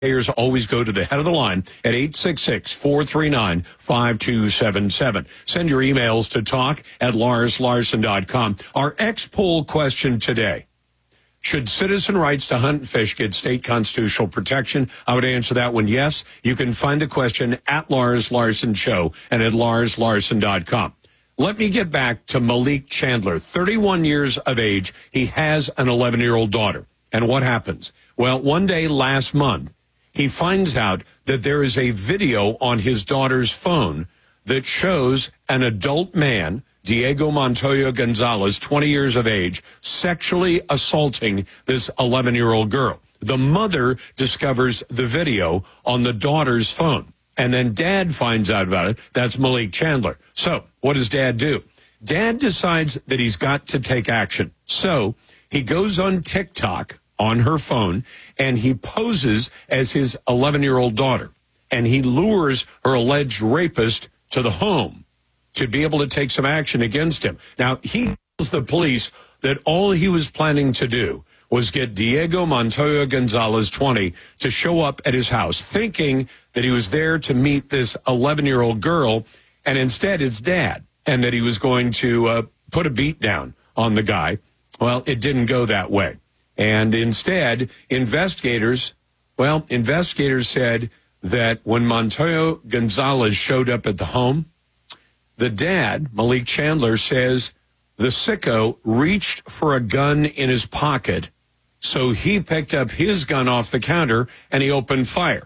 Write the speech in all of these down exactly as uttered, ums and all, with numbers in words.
Payers always go to the head of the line at eight six six, four three nine, five two seven seven. Send your emails to talk at lars larson dot com. Our X-Poll question today: should citizen rights to hunt and fish get state constitutional protection? I would answer that one yes. You can find the question at Lars Larson Show and at lars larson dot com. Let me get back to Malik Chandler, thirty-one years of age. He has an eleven-year-old daughter. And what happens? Well, one day last month, he finds out that there is a video on his daughter's phone that shows an adult man, Diego Montoya Gonzalez, twenty years of age, sexually assaulting this eleven-year-old girl. The mother discovers the video on the daughter's phone, and then dad finds out about it. That's Malik Chandler. So what does dad do? Dad decides that he's got to take action. So he goes on TikTok on her phone, and he poses as his eleven-year-old daughter, and he lures her alleged rapist to the home to be able to take some action against him. Now, he tells the police that all he was planning to do was get Diego Montoya Gonzalez, twenty, to show up at his house, thinking that he was there to meet this eleven-year-old girl, and instead it's dad, and that he was going to uh, put a beat down on the guy. Well, it didn't go that way. And instead, investigators, well, investigators said that when Montoya Gonzalez showed up at the home, the dad, Malik Chandler, says the sicko reached for a gun in his pocket, so he picked up his gun off the counter and he opened fire.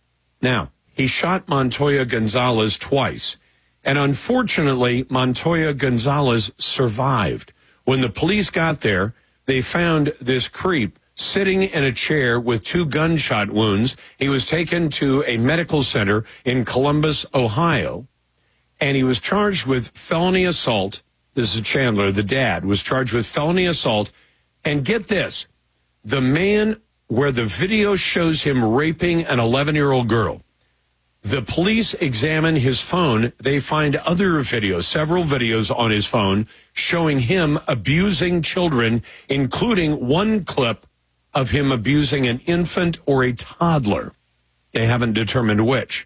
Now, he shot Montoya Gonzalez twice, and unfortunately, Montoya Gonzalez survived. When the police got there, they found this creep sitting in a chair with two gunshot wounds. He was taken to a medical center in Columbus, Ohio, and he was charged with felony assault. This is Chandler, the dad, was charged with felony assault. And get this, the man where the video shows him raping an eleven-year-old girl, the police examine his phone. They find other videos, several videos on his phone showing him abusing children, including one clip of him abusing an infant or a toddler. They haven't determined which.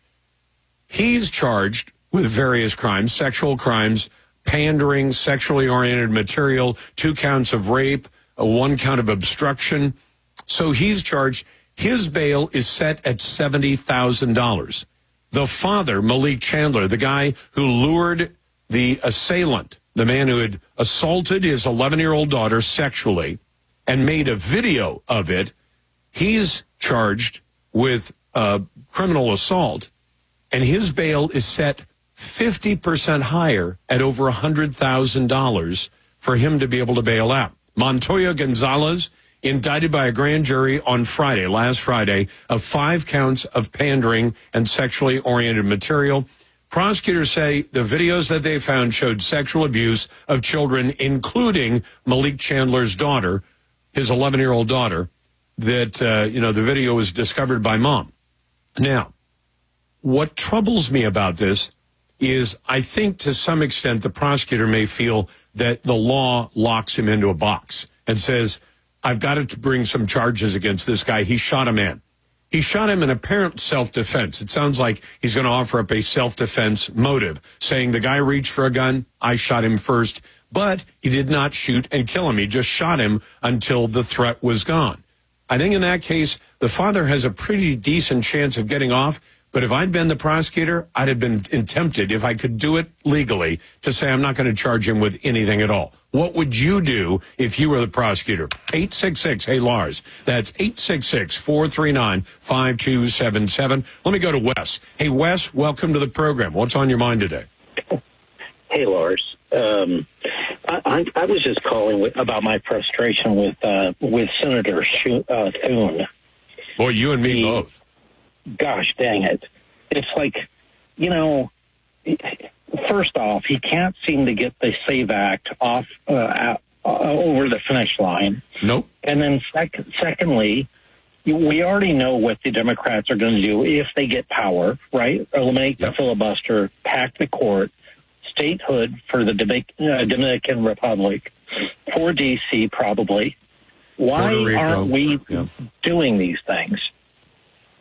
He's charged with various crimes, sexual crimes, pandering, sexually oriented material, two counts of rape, a one count of obstruction. So he's charged. His bail is set at seventy thousand dollars. The father, Malik Chandler, the guy who lured the assailant, the man who had assaulted his eleven-year-old daughter sexually and made a video of it, he's charged with uh, criminal assault, and his bail is set fifty percent higher at over one hundred thousand dollars for him to be able to bail out. Montoya Gonzalez, indicted by a grand jury on Friday, last Friday, of five counts of pandering and sexually oriented material. Prosecutors say the videos that they found showed sexual abuse of children, including Malik Chandler's daughter, his eleven-year-old daughter, that, uh, you know, the video was discovered by mom. Now, what troubles me about this is I think to some extent the prosecutor may feel that the law locks him into a box and says, I've got to bring some charges against this guy. He shot a man. He shot him in apparent self-defense. It sounds like he's going to offer up a self-defense motive, saying the guy reached for a gun, I shot him first, but he did not shoot and kill him. He just shot him until the threat was gone. I think in that case, the father has a pretty decent chance of getting off. But if I'd been the prosecutor, I'd have been tempted, if I could do it legally, to say I'm not going to charge him with anything at all. What would you do if you were the prosecutor? eight six six, hey, Lars. That's eight six six, four three nine, five two seven seven. Let me go to Wes. Hey, Wes, welcome to the program. What's on your mind today? Hey, Lars. Um, I, I, I was just calling with, about my frustration with uh, with Senator Sh- uh, Thune. Boy, you and me the, both. Gosh dang it. It's like, you know, first off, he can't seem to get the SAVE Act off uh, uh, over the finish line. Nope. And then sec- secondly, we already know what the Democrats are going to do if they get power, right? Eliminate yep. the filibuster, pack the court, statehood for the uh, Dominican Republic, for D C probably. Why aren't we yep. doing these things?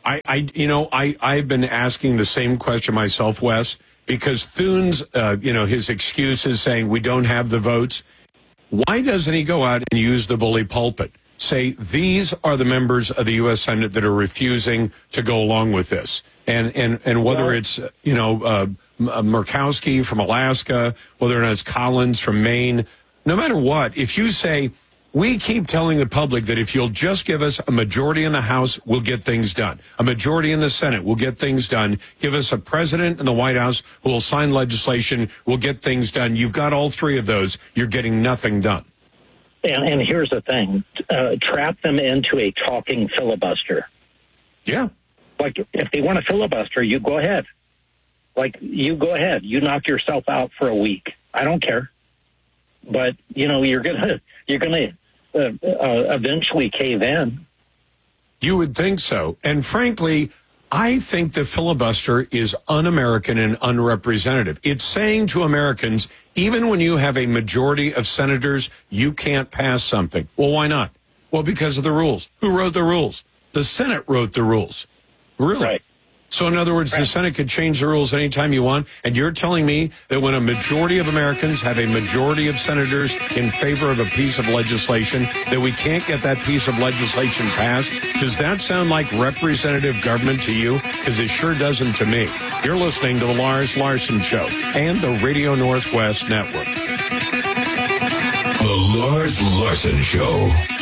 I, I you know, I, I've been asking the same question myself, Wes, because Thune's, uh, you know, his excuse is saying we don't have the votes. Why doesn't he go out and use the bully pulpit? Say, these are the members of the U S Senate that are refusing to go along with this. And and, and whether well, it's, you know, uh, Murkowski from Alaska, whether or not it's Collins from Maine, no matter what, if you say, we keep telling the public that if you'll just give us a majority in the House, we'll get things done. A majority in the Senate, we'll get things done. Give us a president in the White House who will sign legislation, we'll get things done. You've got all three of those. You're getting nothing done. And, and here's the thing. Uh, trap them into a talking filibuster. Yeah. Like, if they want to filibuster, you go ahead. Like, you go ahead. You knock yourself out for a week. I don't care. But, you know, you're going to you're gonna uh, uh, eventually cave in. You would think so. And frankly, I think the filibuster is un-American and unrepresentative. It's saying to Americans, even when you have a majority of senators, you can't pass something. Well, why not? Well, because of the rules. Who wrote the rules? The Senate wrote the rules. Really? Right. So in other words, right. The Senate could change the rules anytime you want. And you're telling me that when a majority of Americans have a majority of senators in favor of a piece of legislation, that we can't get that piece of legislation passed? Does that sound like representative government to you? Because it sure doesn't to me. You're listening to the Lars Larson Show and the Radio Northwest Network. The Lars Larson Show.